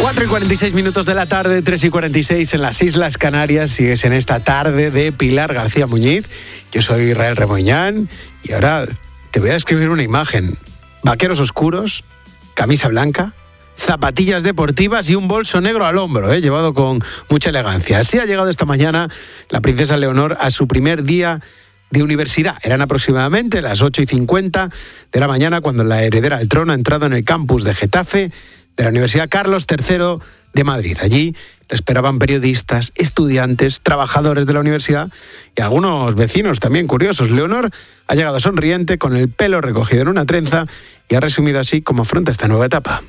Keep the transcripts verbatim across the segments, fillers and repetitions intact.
cuatro y cuarenta y seis minutos de la tarde, tres y cuarenta y seis en las Islas Canarias. Sigues en esta tarde de Pilar García Muñiz. Yo soy Israel Remoñán y ahora te voy a describir una imagen. Vaqueros oscuros, camisa blanca, zapatillas deportivas y un bolso negro al hombro, ¿eh? llevado con mucha elegancia. Así ha llegado esta mañana la princesa Leonor a su primer día de universidad. Eran aproximadamente las ocho y cincuenta de la mañana cuando la heredera al trono ha entrado en el campus de Getafe de la Universidad Carlos tercero de Madrid. Allí le esperaban periodistas, estudiantes, trabajadores de la universidad y algunos vecinos también curiosos. Leonor ha llegado sonriente, con el pelo recogido en una trenza, y ha resumido así cómo afronta esta nueva etapa.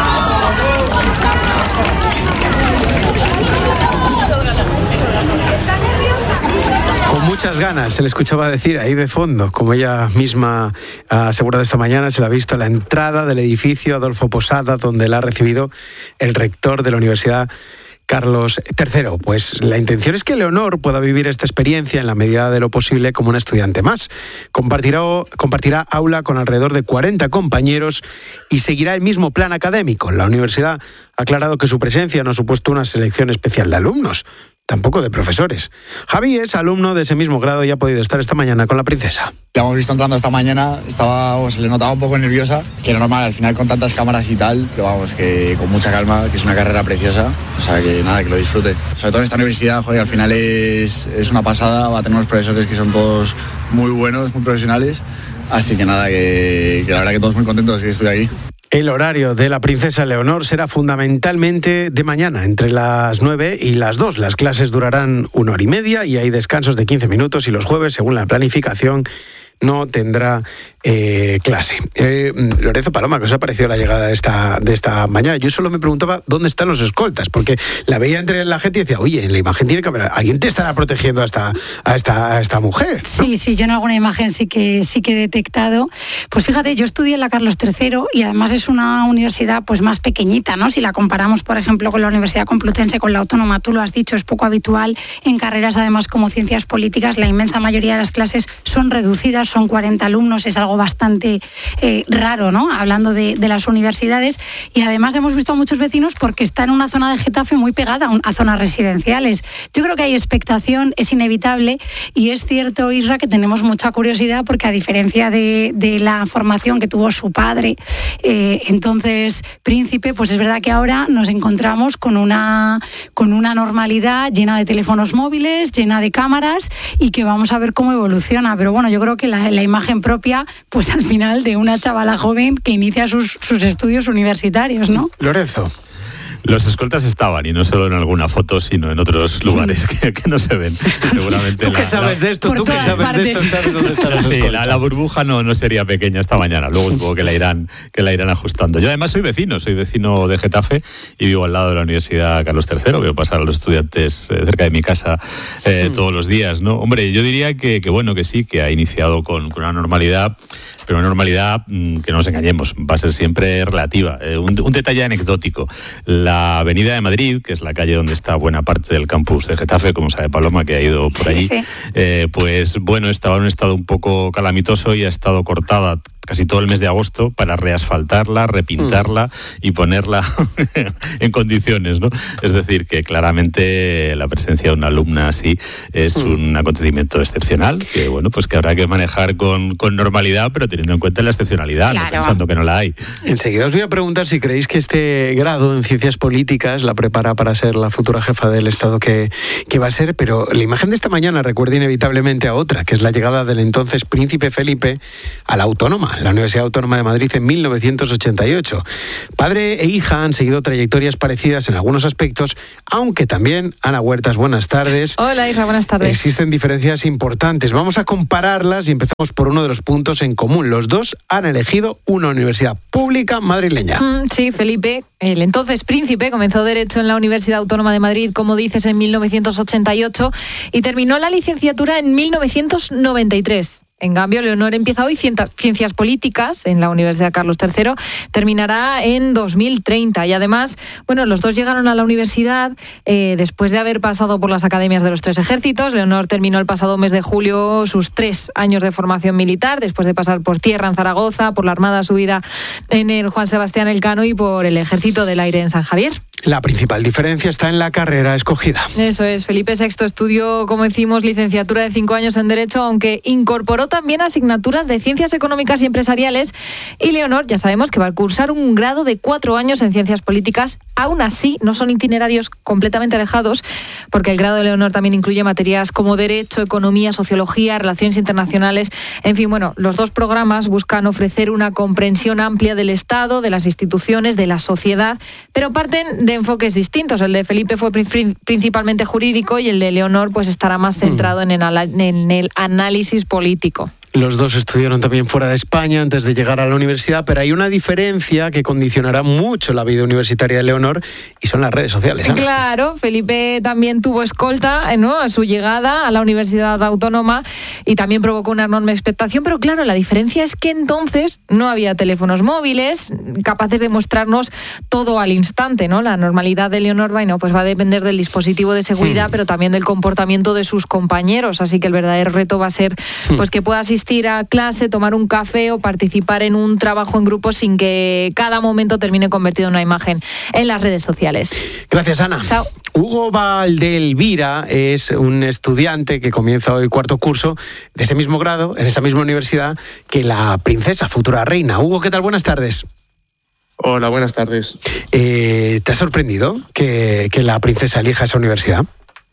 Con muchas ganas, se le escuchaba decir ahí de fondo, como ella misma ha asegurado esta mañana, se la ha visto a la entrada del edificio Adolfo Posada, donde la ha recibido el rector de la Universidad Carlos tercero. Pues la intención es que Leonor pueda vivir esta experiencia en la medida de lo posible como una estudiante más. Compartirá, compartirá aula con alrededor de cuarenta compañeros y seguirá el mismo plan académico. La universidad ha aclarado que su presencia no ha supuesto una selección especial de alumnos, tampoco de profesores. Javi es alumno de ese mismo grado y ha podido estar esta mañana con la princesa. La hemos visto entrando esta mañana, estaba, o se le notaba un poco nerviosa, que era normal, al final con tantas cámaras y tal, pero vamos, que con mucha calma, que es una carrera preciosa, o sea que nada, que lo disfrute. Sobre todo en esta universidad, joder, al final es, es una pasada, va a tener unos profesores que son todos muy buenos, muy profesionales, así que nada, que, que la verdad que todos muy contentos de que estoy aquí. El horario de la princesa Leonor será fundamentalmente de mañana, entre las nueve y las dos. Las clases durarán una hora y media y hay descansos de quince minutos y los jueves, según la planificación, no tendrá eh, clase. Eh, Lorenzo Paloma, ¿qué os ha parecido la llegada de esta, de esta mañana? Yo solo me preguntaba dónde están los escoltas, porque la veía entre la gente y decía, oye, en la imagen tiene que haber, alguien te estará protegiendo a esta, a esta, a esta mujer, ¿no? Sí, sí, yo en alguna imagen sí que, sí que he detectado. Pues fíjate, yo estudié en la Carlos tercero y además es una universidad pues más pequeñita, ¿no? Si la comparamos, por ejemplo, con la Universidad Complutense, con la Autónoma, tú lo has dicho, es poco habitual en carreras además como ciencias políticas. La inmensa mayoría de las clases son reducidas, son cuarenta alumnos, es algo bastante eh, raro, ¿no? Hablando de, de las universidades, y además hemos visto a muchos vecinos porque está en una zona de Getafe muy pegada a, un, a zonas residenciales. Yo creo que hay expectación, es inevitable, y es cierto, Isra, que tenemos mucha curiosidad porque a diferencia de, de la formación que tuvo su padre, eh, entonces príncipe, pues es verdad que ahora nos encontramos con una, con una normalidad llena de teléfonos móviles, llena de cámaras, y que vamos a ver cómo evoluciona. Pero bueno, yo creo que la, la imagen propia, pues al final, de una chavala joven que inicia sus, sus estudios universitarios, ¿no? Lorenzo. Los escoltas estaban, y no solo en alguna foto, sino en otros lugares que, que no se ven. Seguramente. ¿Tú la, qué sabes la... de esto? Por ¿Tú qué sabes partes. de esto? ¿Sabes dónde están los Sí, escoltas? la, la burbuja no, no sería pequeña esta mañana. Luego supongo que la irán que la irán ajustando. Yo además soy vecino, soy vecino de Getafe y vivo al lado de la Universidad Carlos tercero. Veo pasar a los estudiantes eh, cerca de mi casa eh, mm. todos los días, ¿no? Hombre, yo diría que, que bueno, que sí, que ha iniciado con, con una normalidad, pero una normalidad mmm, que no nos engañemos, va a ser siempre relativa. Eh, un, un detalle anecdótico: la Avenida de Madrid, que es la calle donde está buena parte del campus de Getafe, como sabe Paloma, que ha ido por allí, sí, sí. Eh, pues bueno, estaba en un estado un poco calamitoso y ha estado cortada casi todo el mes de agosto para reasfaltarla, repintarla mm. y ponerla en condiciones, ¿no? Es decir, que claramente la presencia de una alumna así es mm. un acontecimiento excepcional, que bueno, pues que habrá que manejar con, con normalidad, pero teniendo en cuenta la excepcionalidad, claro. no pensando que no la hay. Enseguida os voy a preguntar si creéis que este grado en ciencias políticas la prepara para ser la futura jefa del Estado que, que va a ser, pero la imagen de esta mañana recuerda inevitablemente a otra, que es la llegada del entonces príncipe Felipe a la Autónoma, la Universidad Autónoma de Madrid, en mil novecientos ochenta y ocho. Padre e hija han seguido trayectorias parecidas en algunos aspectos, aunque también, Ana Huertas, buenas tardes. Hola, hija, buenas tardes. Existen diferencias importantes. Vamos a compararlas y empezamos por uno de los puntos en común. Los dos han elegido una universidad pública madrileña. Mm, sí, Felipe, el entonces príncipe, comenzó Derecho en la Universidad Autónoma de Madrid, como dices, en mil novecientos ochenta y ocho y terminó la licenciatura en mil novecientos noventa y tres. En cambio, Leonor empieza hoy Ciencias Políticas en la Universidad Carlos tercero, terminará en dos mil treinta. Y además, bueno, los dos llegaron a la universidad eh, después de haber pasado por las academias de los tres ejércitos. Leonor terminó el pasado mes de julio sus tres años de formación militar, después de pasar por tierra en Zaragoza, por la Armada subida en el Juan Sebastián Elcano y por el Ejército del Aire en San Javier. La principal diferencia está en la carrera escogida. Eso es, Felipe sexto estudió, como decimos, licenciatura de cinco años en Derecho, aunque incorporó también asignaturas de Ciencias Económicas y Empresariales. Y Leonor, ya sabemos que va a cursar un grado de cuatro años en Ciencias Políticas. Aún así, no son itinerarios completamente alejados, porque el grado de Leonor también incluye materias como Derecho, Economía, Sociología, Relaciones Internacionales. En fin, bueno, los dos programas buscan ofrecer una comprensión amplia del Estado, de las instituciones, de la sociedad, pero parten de enfoques distintos. El de Felipe fue principalmente jurídico y el de Leonor pues estará más centrado mm. en, el, en el análisis político. Los dos estudiaron también fuera de España antes de llegar a la universidad, pero hay una diferencia que condicionará mucho la vida universitaria de Leonor y son las redes sociales. ¿eh? Claro, Felipe también tuvo escolta, ¿no?, a su llegada a la Universidad Autónoma y también provocó una enorme expectación, pero claro, la diferencia es que entonces no había teléfonos móviles capaces de mostrarnos todo al instante, ¿no? La normalidad de Leonor, bueno, pues va a depender del dispositivo de seguridad, hmm. pero también del comportamiento de sus compañeros, así que el verdadero reto va a ser pues que pueda asistir ir a clase, tomar un café o participar en un trabajo en grupo sin que cada momento termine convertido en una imagen en las redes sociales. Gracias, Ana. Chao. Hugo Valdelvira es un estudiante que comienza hoy cuarto curso de ese mismo grado, en esa misma universidad, que la princesa, futura reina. Hugo, ¿qué tal? Buenas tardes. Hola, buenas tardes. Eh, ¿Te ha sorprendido que, que la princesa elija esa universidad?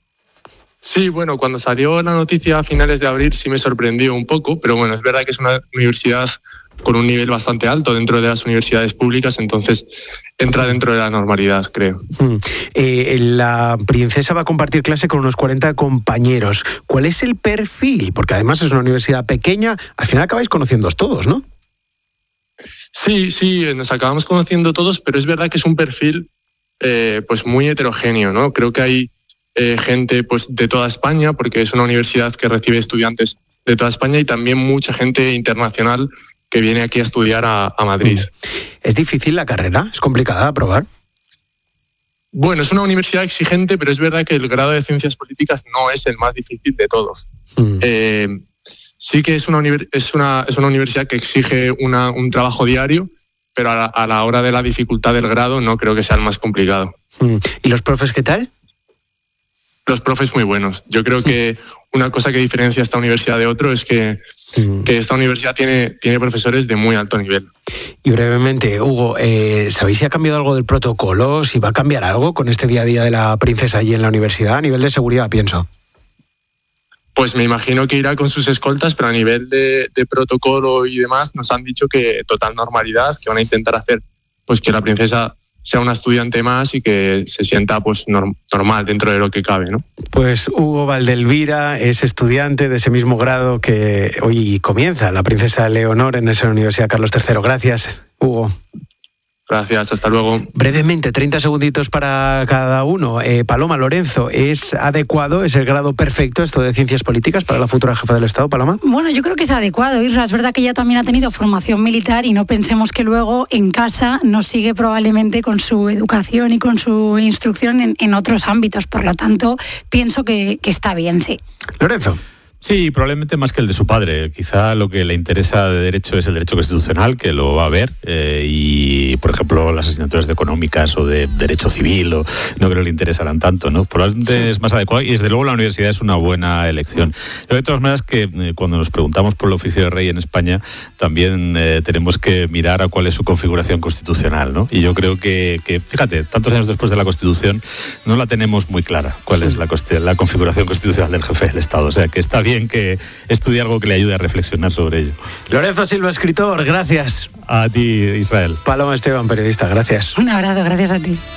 Sí, bueno, cuando salió la noticia a finales de abril sí me sorprendió un poco, pero bueno, es verdad que es una universidad con un nivel bastante alto dentro de las universidades públicas, entonces entra dentro de la normalidad, creo. Mm. Eh, la princesa va a compartir clase con unos cuarenta compañeros. ¿Cuál es el perfil? Porque además es una universidad pequeña, al final acabáis conociéndoos todos, ¿no? Sí, sí, nos acabamos conociendo todos, pero es verdad que es un perfil eh, pues muy heterogéneo, ¿no? Creo que hay Eh, gente pues de toda España, porque es una universidad que recibe estudiantes de toda España y también mucha gente internacional que viene aquí a estudiar a, a Madrid. ¿Es difícil la carrera? ¿Es complicada de aprobar? Bueno, es una universidad exigente, pero es verdad que el grado de Ciencias Políticas no es el más difícil de todos. Mm. Eh, sí que es una, es, una, es una universidad que exige una, un trabajo diario, pero a la, a la hora de la dificultad del grado no creo que sea el más complicado. Mm. ¿Y los profes qué tal? Los profes muy buenos. Yo creo que una cosa que diferencia esta universidad de otro es que, mm. que esta universidad tiene, tiene profesores de muy alto nivel. Y brevemente, Hugo, eh, ¿sabéis si ha cambiado algo del protocolo? ¿Si va a cambiar algo con este día a día de la princesa allí en la universidad? A nivel de seguridad, pienso. Pues me imagino que irá con sus escoltas, pero a nivel de, de protocolo y demás nos han dicho que total normalidad, que van a intentar hacer pues que la princesa sea una estudiante más y que se sienta pues norm- normal dentro de lo que cabe, ¿no? Pues Hugo Valdelvira es estudiante de ese mismo grado que hoy comienza la princesa Leonor en esa Universidad Carlos tercero. Gracias, Hugo. Gracias, hasta luego. Brevemente, treinta segunditos para cada uno. Eh, Paloma, Lorenzo, ¿es adecuado, es el grado perfecto esto de Ciencias Políticas para la futura jefa del Estado, Paloma? Bueno, yo creo que es adecuado, Isra. Es verdad que ella también ha tenido formación militar y no pensemos que luego en casa no sigue probablemente con su educación y con su instrucción en, en otros ámbitos. Por lo tanto, pienso que, que está bien, sí. Lorenzo. Sí, probablemente más que el de su padre. Quizá lo que le interesa de derecho es el derecho constitucional, que lo va a ver, eh, y, por ejemplo, las asignaturas de económicas o de derecho civil, o, no creo que le interesarán tanto, ¿no? Probablemente sí. Es más adecuado y, desde luego, la universidad es una buena elección. Pero de todas maneras, que eh, cuando nos preguntamos por el oficio de rey en España, también eh, tenemos que mirar a cuál es su configuración constitucional, ¿no? Y yo creo que, que, fíjate, tantos años después de la Constitución, no la tenemos muy clara cuál es la, la configuración constitucional del jefe del Estado. O sea, que está bien que estudie algo que le ayude a reflexionar sobre ello. Lorenzo Silva, escritor, gracias. A ti, Israel. Paloma Esteban, periodista, gracias. Un abrazo, gracias a ti.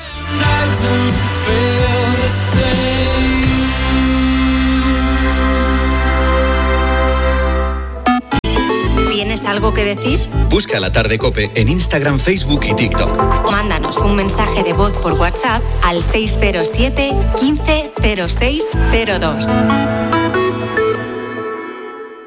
¿Tienes algo que decir? Busca La Tarde COPE en Instagram, Facebook y TikTok. Mándanos un mensaje de voz por WhatsApp al seis cero siete, quince, cero seis, cero dos. La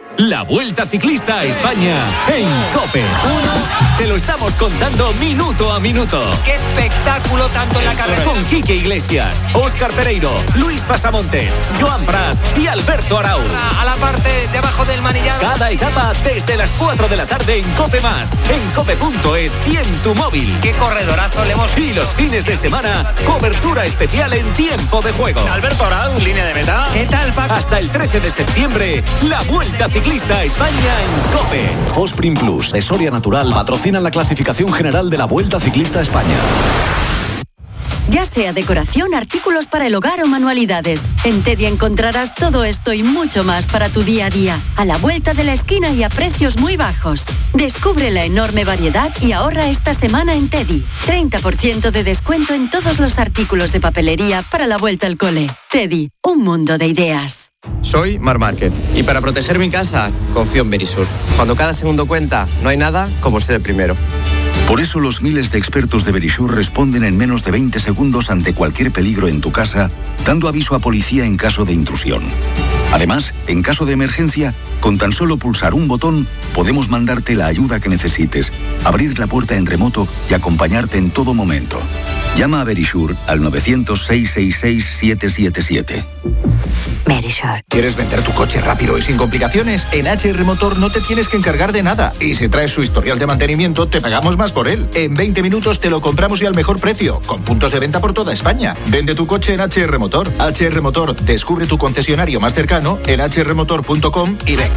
La Vuelta Ciclista a España en COPE. Te lo estamos contando minuto a minuto. ¡Qué espectáculo tanto en la carretera! Con Quique Iglesias, Óscar Pereiro, Luis Pasamontes, Joan Prats y Alberto Araúz. A la parte de abajo del manillar. Cada etapa desde las cuatro de la tarde en COPE Más, en cope punto es y en tu móvil. ¡Qué corredorazo le hemos! Y los fines de semana, cobertura especial en tiempo de juego. Alberto Araúz, línea de meta. ¿Qué tal, Paco? Hasta el trece de septiembre, la Vuelta Ciclista a España en COPE. Fosprin Plus, de Soria Natural, patrocinan la clasificación general de la Vuelta Ciclista a España. Ya sea decoración, artículos para el hogar o manualidades, en Teddy encontrarás todo esto y mucho más para tu día a día, a la vuelta de la esquina y a precios muy bajos. Descubre la enorme variedad y ahorra esta semana en Teddy. treinta por ciento de descuento en todos los artículos de papelería para la vuelta al cole. Teddy, un mundo de ideas. Soy Mar Márquez y para proteger mi casa confío en Verisur. Cuando cada segundo cuenta, no hay nada como ser el primero. Por eso los miles de expertos de Verisur responden en menos de veinte segundos ante cualquier peligro en tu casa, dando aviso a policía en caso de intrusión. Además, en caso de emergencia, con tan solo pulsar un botón, podemos mandarte la ayuda que necesites, abrir la puerta en remoto y acompañarte en todo momento. Llama a Verisur al nueve cero cero, seis seis seis, siete siete siete. Verisur. ¿Quieres vender tu coche rápido y sin complicaciones? En H R Motor no te tienes que encargar de nada. Y si traes su historial de mantenimiento, te pagamos más por él. En veinte minutos te lo compramos y al mejor precio, con puntos de venta por toda España. Vende tu coche en H R Motor. H R Motor, descubre tu concesionario más cercano en h r motor punto com y ven.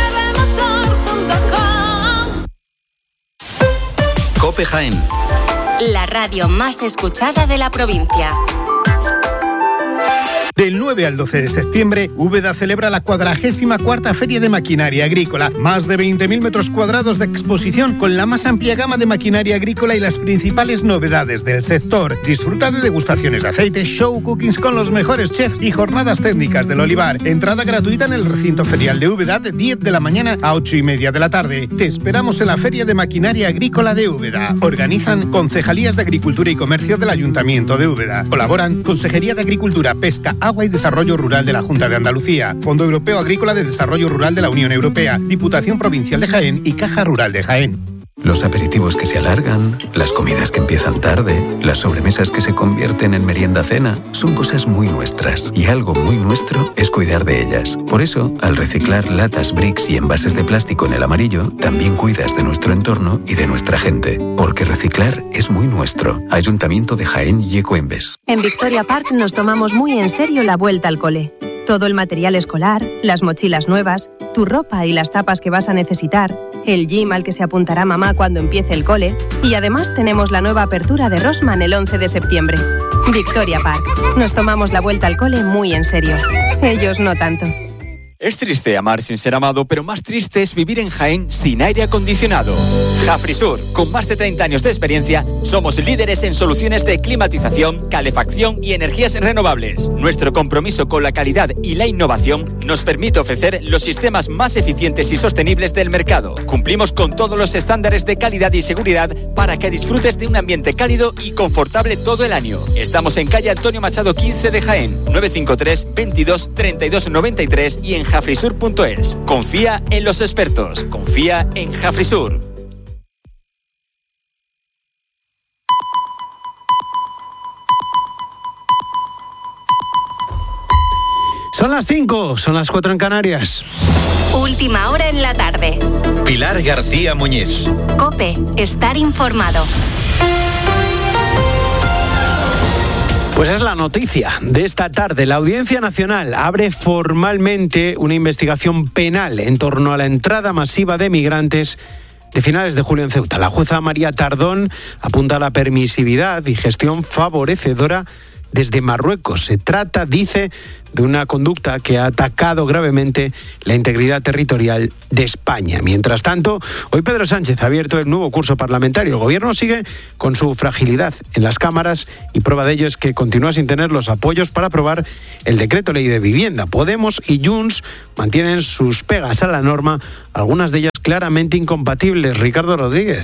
COPE Jaén. La radio más escuchada de la provincia. Del nueve al doce de septiembre, Úbeda celebra la cuadragésima cuarta Feria de Maquinaria Agrícola. Más de veinte mil metros cuadrados de exposición con la más amplia gama de maquinaria agrícola y las principales novedades del sector. Disfruta de degustaciones de aceite, show cookings con los mejores chefs y jornadas técnicas del olivar. Entrada gratuita en el recinto ferial de Úbeda de diez de la mañana a ocho y media de la tarde. Te esperamos en la Feria de Maquinaria Agrícola de Úbeda. Organizan Concejalías de Agricultura y Comercio del Ayuntamiento de Úbeda. Colaboran Consejería de Agricultura, Pesca, Agua y Desarrollo Rural de la Junta de Andalucía, Fondo Europeo Agrícola de Desarrollo Rural de la Unión Europea, Diputación Provincial de Jaén y Caja Rural de Jaén. Los aperitivos que se alargan, las comidas que empiezan tarde, las sobremesas que se convierten en merienda-cena, son cosas muy nuestras y algo muy nuestro es cuidar de ellas. Por eso, al reciclar latas, bricks y envases de plástico en el amarillo, también cuidas de nuestro entorno y de nuestra gente. Porque reciclar es muy nuestro. Ayuntamiento de Jaén y Ecoembes. En Victoria Park nos tomamos muy en serio la vuelta al cole. Todo el material escolar, las mochilas nuevas, tu ropa y las tapas que vas a necesitar, el gym al que se apuntará mamá cuando empiece el cole y además tenemos la nueva apertura de Rossmann el once de septiembre. Victoria Park. Nos tomamos la vuelta al cole muy en serio. Ellos no tanto. Es triste amar sin ser amado, pero más triste es vivir en Jaén sin aire acondicionado. Jafrisur, con más de treinta años de experiencia, somos líderes en soluciones de climatización, calefacción y energías renovables. Nuestro compromiso con la calidad y la innovación nos permite ofrecer los sistemas más eficientes y sostenibles del mercado. Cumplimos con todos los estándares de calidad y seguridad para que disfrutes de un ambiente cálido y confortable todo el año. Estamos en calle Antonio Machado quince de Jaén, nueve cinco tres, veintidós, treinta y dos, noventa y tres y en jafrisur punto es. Confía en los expertos. Confía en Jafrisur. Son las cinco, son las cuatro en Canarias. Última hora en la tarde. Pilar García Muñiz. COPE, estar informado. Pues es la noticia de esta tarde. La Audiencia Nacional abre formalmente una investigación penal en torno a la entrada masiva de migrantes de finales de julio en Ceuta. La jueza María Tardón apunta a la permisividad y gestión favorecedora desde Marruecos. Se trata, dice, de una conducta que ha atacado gravemente la integridad territorial de España. Mientras tanto, hoy Pedro Sánchez ha abierto el nuevo curso parlamentario. El gobierno sigue con su fragilidad en las cámaras y prueba de ello es que continúa sin tener los apoyos para aprobar el decreto ley de vivienda. Podemos y Junts mantienen sus pegas a la norma, algunas de ellas claramente incompatibles. Ricardo Rodríguez.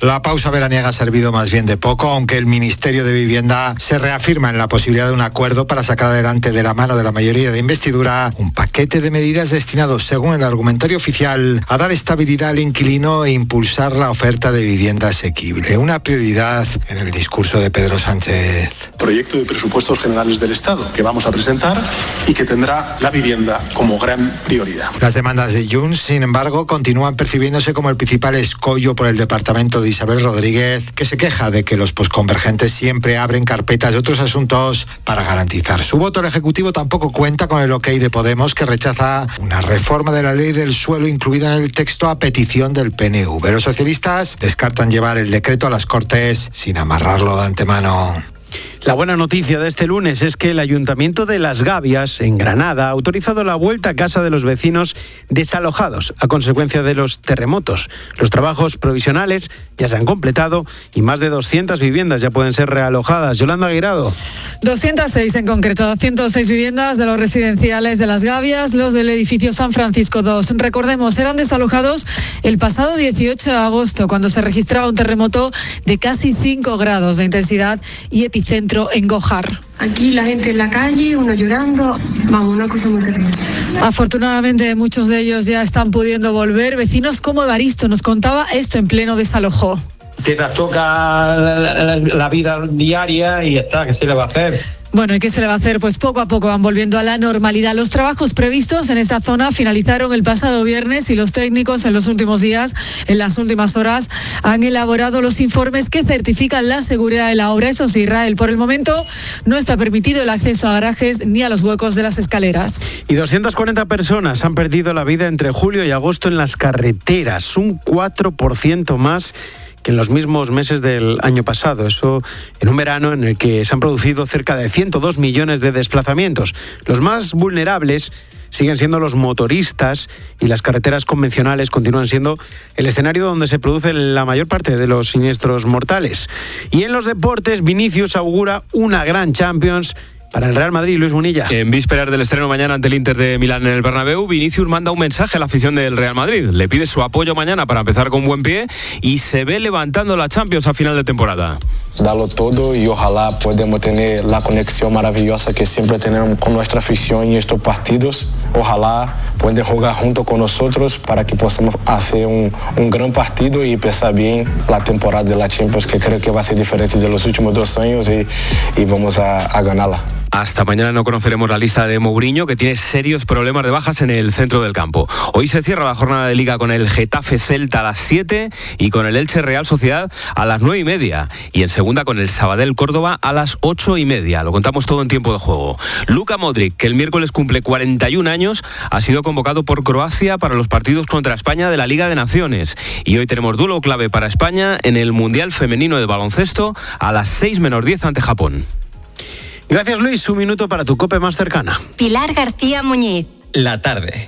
La pausa veraniega ha servido más bien de poco, aunque el Ministerio de Vivienda se reafirma en la posibilidad de un acuerdo para sacar adelante de la mano de la mayoría de investidura un paquete de medidas destinados, según el argumentario oficial, a dar estabilidad al inquilino e impulsar la oferta de vivienda asequible. Una prioridad en el discurso de Pedro Sánchez. Proyecto de presupuestos generales del Estado que vamos a presentar y que tendrá la vivienda como gran prioridad. Las demandas de Junts, sin embargo, continúan percibiéndose como el principal escollo por el departamento de Isabel Rodríguez, que se queja de que los posconvergentes siempre abren carpetas de otros asuntos para garantizar su voto. El Ejecutivo tampoco cuenta con el ok de Podemos, que rechaza una reforma de la ley del suelo incluida en el texto a petición del P N V. Los socialistas descartan llevar el decreto a las Cortes sin amarrarlo de antemano. La buena noticia de este lunes es que el Ayuntamiento de Las Gavias, en Granada, ha autorizado la vuelta a casa de los vecinos desalojados a consecuencia de los terremotos. Los trabajos provisionales ya se han completado y más de doscientas viviendas ya pueden ser realojadas. Yolanda Guirado. doscientas seis en concreto, ciento seis viviendas de los residenciales de Las Gavias, los del edificio San Francisco dos. Recordemos, eran desalojados el pasado dieciocho de agosto, cuando se registraba un terremoto de casi cinco grados de intensidad y epicentro en Gojar. Aquí la gente en la calle, uno llorando, vamos, una cosa muy terrible. Afortunadamente muchos de ellos ya están pudiendo volver. Vecinos como Evaristo nos contaba esto en pleno desalojo. Te trastoca la, la, la vida diaria y ya está, ¿qué se le va a hacer? Bueno, ¿y qué se le va a hacer? Pues poco a poco van volviendo a la normalidad. Los trabajos previstos en esta zona finalizaron el pasado viernes y los técnicos en los últimos días, en las últimas horas, han elaborado los informes que certifican la seguridad de la obra. Eso sí, Israel, por el momento no está permitido el acceso a garajes ni a los huecos de las escaleras. Y doscientas cuarenta personas han perdido la vida entre julio y agosto en las carreteras, un cuatro por ciento más que en los mismos meses del año pasado. Eso en un verano en el que se han producido cerca de ciento dos millones de desplazamientos. Los más vulnerables siguen siendo los motoristas y las carreteras convencionales continúan siendo el escenario donde se produce la mayor parte de los siniestros mortales. Y en los deportes, Vinicius augura una gran Champions para el Real Madrid. Luis Munilla. En vísperas del estreno mañana ante el Inter de Milán en el Bernabéu, Vinicius manda un mensaje a la afición del Real Madrid. Le pide su apoyo mañana para empezar con buen pie y se ve levantando la Champions a final de temporada. Darlo todo y ojalá podamos tener la conexión maravillosa que siempre tenemos con nuestra afición en estos partidos. Ojalá puedan jugar junto con nosotros para que podamos hacer un, un gran partido y empezar bien la temporada de la Champions, que creo que va a ser diferente de los últimos dos años y, y vamos a, a ganarla. Hasta mañana no conoceremos la lista de Mourinho, que tiene serios problemas de bajas en el centro del campo. Hoy se cierra la jornada de Liga con el Getafe Celta a las siete y con el Elche Real Sociedad a las nueve y media. Y en segunda con el Sabadell Córdoba a las ocho y media. Lo contamos todo en tiempo de juego. Luka Modric, que el miércoles cumple cuarenta y un años, ha sido convocado por Croacia para los partidos contra España de la Liga de Naciones. Y hoy tenemos duelo clave para España en el Mundial Femenino de Baloncesto a las seis menos diez ante Japón. Gracias, Luis. Un minuto para tu COPE más cercana. Pilar García Muñiz. La tarde.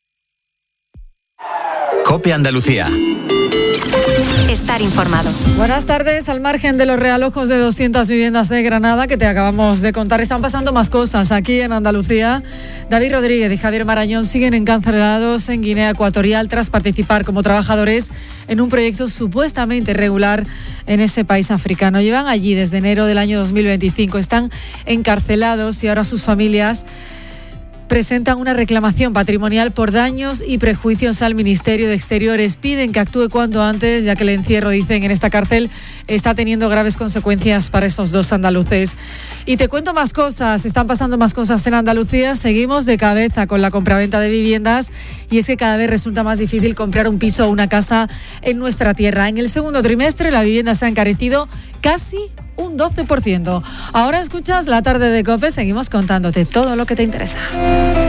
COPE Andalucía. Estar informado. Buenas tardes. Al margen de los realojos de doscientas viviendas de Granada que te acabamos de contar, están pasando más cosas aquí en Andalucía. David Rodríguez y Javier Marañón siguen encarcelados en Guinea Ecuatorial tras participar como trabajadores en un proyecto supuestamente irregular en ese país africano. Llevan allí desde enero del año dos mil veinticinco. Están encarcelados y ahora sus familias presentan una reclamación patrimonial por daños y prejuicios al Ministerio de Exteriores. Piden que actúe cuanto antes, ya que el encierro, dicen, en esta cárcel está teniendo graves consecuencias para estos dos andaluces. Y te cuento más cosas, están pasando más cosas en Andalucía. Seguimos de cabeza con la compraventa de viviendas y es que cada vez resulta más difícil comprar un piso o una casa en nuestra tierra. En el segundo trimestre la vivienda se ha encarecido casi un doce por ciento. Ahora escuchas La Tarde de COPE, seguimos contándote todo lo que te interesa.